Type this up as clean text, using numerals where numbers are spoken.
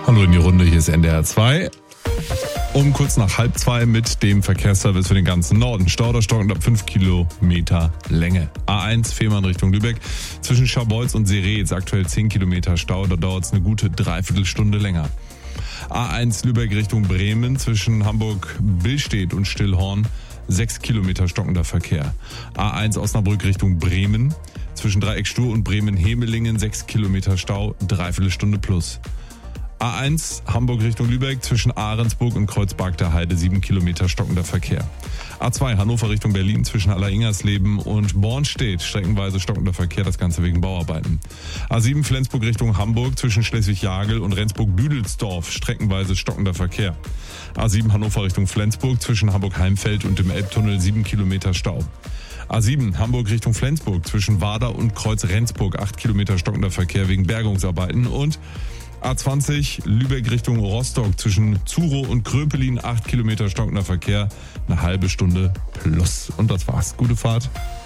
Hallo in die Runde, hier ist NDR 2. Um kurz nach 1:30 mit dem Verkehrsservice für den ganzen Norden. Stau oder stockend ab 5 Kilometer Länge. A1 Fehmarn Richtung Lübeck. Zwischen Scharbeutz und Seretz aktuell 10 Kilometer Stau. Da dauert es eine gute Dreiviertelstunde länger. A1 Lübeck Richtung Bremen. Zwischen Hamburg-Billstedt und Stillhorn 6 Kilometer stockender Verkehr. A1 Osnabrück Richtung Bremen. Zwischen Dreieck-Stur und Bremen-Hemelingen 6 Kilometer Stau, Dreiviertelstunde plus. A1 Hamburg Richtung Lübeck zwischen Ahrensburg und Kreuzberg der Heide 7 Kilometer stockender Verkehr. A2 Hannover Richtung Berlin zwischen Alleringersleben und Bornstedt streckenweise stockender Verkehr, das Ganze wegen Bauarbeiten. A7 Flensburg Richtung Hamburg zwischen Schleswig-Jagel und Rendsburg-Büdelsdorf streckenweise stockender Verkehr. A7 Hannover Richtung Flensburg zwischen Hamburg-Heimfeld und dem Elbtunnel 7 Kilometer Stau. A7 Hamburg Richtung Flensburg zwischen Wader und Kreuz-Rendsburg 8 Kilometer stockender Verkehr wegen Bergungsarbeiten und A20 Lübeck Richtung Rostock zwischen Zuro und Kröpelin 8 Kilometer stockender Verkehr, eine halbe Stunde plus. Und das war's. Gute Fahrt.